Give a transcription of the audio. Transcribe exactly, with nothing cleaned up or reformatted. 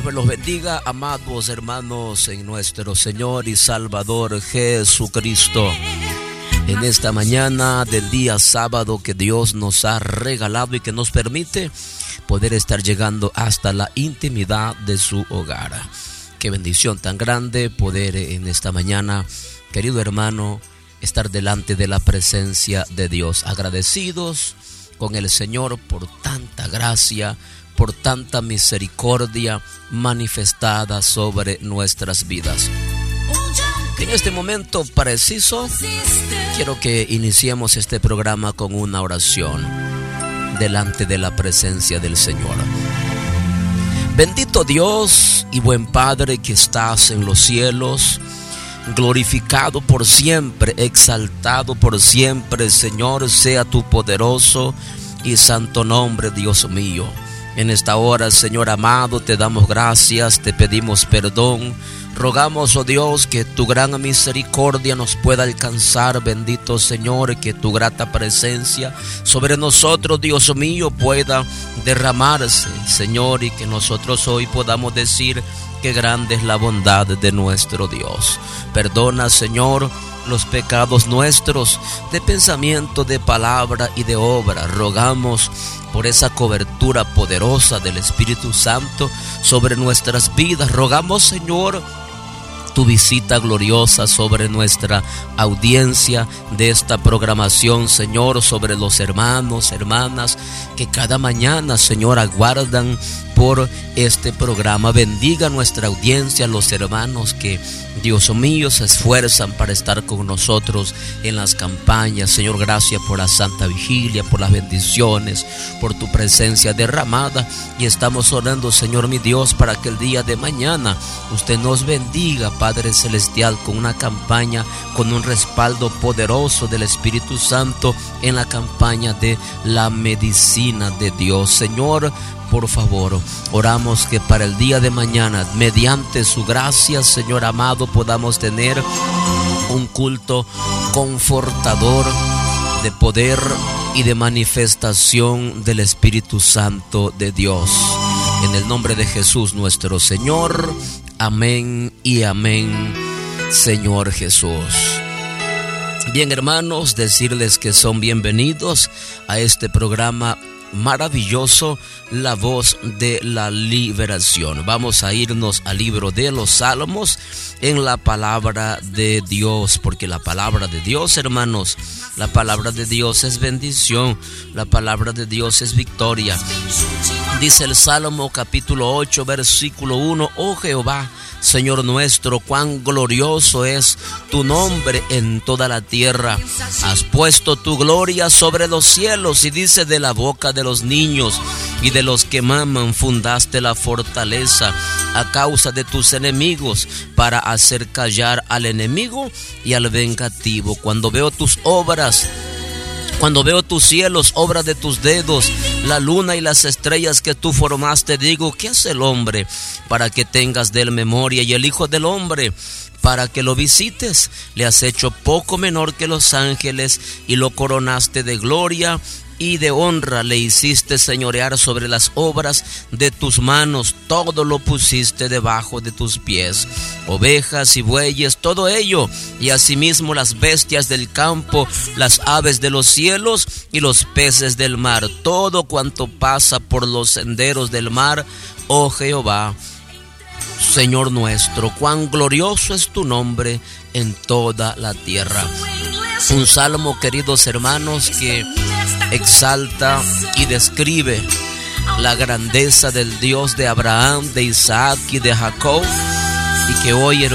me los bendiga, amados hermanos, en nuestro Señor y Salvador Jesucristo. En esta mañana del día sábado que Dios nos ha regalado y que nos permite poder estar llegando hasta la intimidad de su hogar. Qué bendición tan grande poder en esta mañana, querido hermano, estar delante de la presencia de Dios. Agradecidos con el Señor por tanta gracia, por tanta misericordia manifestada sobre nuestras vidas. En este momento preciso, quiero que iniciemos este programa con una oración delante de la presencia del Señor. Bendito Dios y buen Padre que estás en los cielos, glorificado por siempre, exaltado por siempre, Señor, sea tu poderoso y santo nombre, Dios mío. En esta hora, Señor amado, te damos gracias, te pedimos perdón. Rogamos, oh Dios, que tu gran misericordia nos pueda alcanzar, bendito Señor, que tu grata presencia sobre nosotros, Dios mío, pueda derramarse, Señor, y que nosotros hoy podamos decir qué grande es la bondad de nuestro Dios. Perdona, Señor, los pecados nuestros de pensamiento, de palabra y de obra. Rogamos por esa cobertura poderosa del Espíritu Santo sobre nuestras vidas. Rogamos, Señor, tu visita gloriosa sobre nuestra audiencia de esta programación, Señor, sobre los hermanos, hermanas que cada mañana, Señor, aguardan por este programa. Bendiga nuestra audiencia, los hermanos que, Dios mío, se esfuerzan para estar con nosotros en las campañas. Señor, gracias por la Santa Vigilia, por las bendiciones, por tu presencia derramada. Y estamos orando, Señor mi Dios, para que el día de mañana usted nos bendiga, Padre Celestial, con una campaña, con un respaldo poderoso del Espíritu Santo en la campaña de la medicina de Dios. Señor, por favor, oramos que para el día de mañana, mediante su gracia, Señor amado, podamos tener un culto confortador de poder y de manifestación del Espíritu Santo de Dios. En el nombre de Jesús nuestro Señor, amén y amén, Señor Jesús. Bien, hermanos, decirles que son bienvenidos a este programa maravilloso, La Voz de la Liberación. Vamos a irnos al libro de los Salmos en la palabra de Dios, porque la palabra de Dios, hermanos, la palabra de Dios es bendición, la palabra de Dios es victoria. Dice el Salmo capítulo ocho, versículo uno: Oh Jehová, Señor nuestro, cuán glorioso es tu nombre en toda la tierra. Has puesto tu gloria sobre los cielos, y dice, de la boca de los niños y de los que maman fundaste la fortaleza a causa de tus enemigos, para hacer callar al enemigo y al vengativo. Cuando veo tus obras, Cuando veo tus cielos, obra de tus dedos, la luna y las estrellas que tú formaste, digo, ¿qué hace el hombre para que tengas de él memoria, y el hijo del hombre para que lo visites? Le has hecho poco menor que los ángeles y lo coronaste de gloria y de honra. Le hiciste señorear sobre las obras de tus manos, todo lo pusiste debajo de tus pies. Ovejas y bueyes, todo ello, y asimismo las bestias del campo, las aves de los cielos y los peces del mar, todo cuanto pasa por los senderos del mar. Oh Jehová, Señor nuestro, cuán glorioso es tu nombre en toda la tierra. Un salmo, queridos hermanos, que exalta y describe la grandeza del Dios de Abraham, de Isaac y de Jacob, y que hoy,